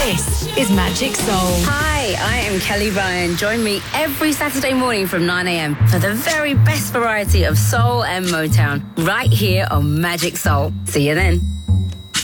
This is Magic Soul. Hi, I am Kelly Ryan. Join me every Saturday morning from 9 a.m. for the very best variety of soul and Motown right here on Magic Soul. See you then.